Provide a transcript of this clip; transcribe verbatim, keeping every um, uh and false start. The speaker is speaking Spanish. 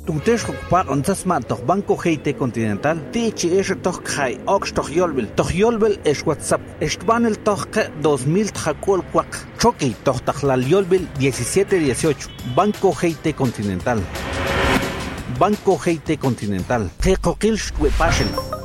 Tuntesh ocupar onzas ma toch Banco G T Continental. Tichi es toch kai ox toch yolbel. Toch yolbel es WhatsApp. Estban el toch dos mil tjacol cuac. Choki toch tajlal yolbel diecisiete dieciocho. Banco G T Continental. Banco G T Continental. Jecoquil shtuepashen.